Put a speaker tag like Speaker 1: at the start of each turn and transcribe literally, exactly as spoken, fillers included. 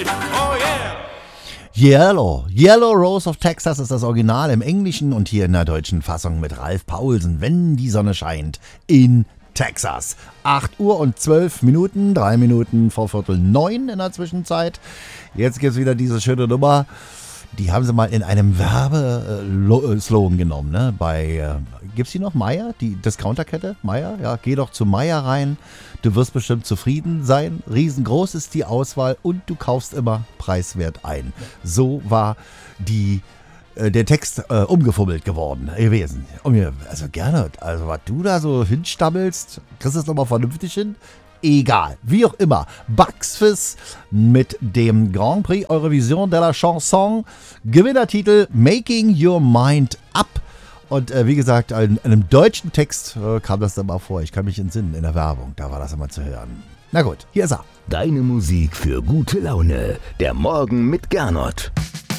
Speaker 1: Oh yeah!
Speaker 2: Yellow. Yellow Rose of Texas ist das Original im Englischen und hier in der deutschen Fassung mit Ralf Paulsen, Wenn die Sonne scheint in Texas. acht Uhr und zwölf Minuten, drei Minuten vor Viertel neun in der Zwischenzeit. Jetzt gibt's wieder diese schöne Nummer. Die haben sie mal in einem Werbeslogan genommen, ne? Bei, äh, gibt's die noch? Meier? Die Discounterkette? Meier? Ja, geh doch zu Meier rein. Du wirst bestimmt zufrieden sein. Riesengroß ist die Auswahl und du kaufst immer preiswert ein. So war die, äh, der Text äh, umgefummelt geworden gewesen. Und mir, also gerne, also was du da so hinstammelst, kriegst du das nochmal vernünftig hin? Egal, wie auch immer. Bucks Fizz mit dem Grand Prix Eurovision de la Chanson. Gewinnertitel Making Your Mind Up. Und äh, wie gesagt, in, in einem deutschen Text äh, kam das dann mal vor. Ich kann mich entsinnen, in der Werbung, da war das immer zu hören. Na gut, hier ist er.
Speaker 3: Deine Musik für gute Laune. Der Morgen mit Gernot.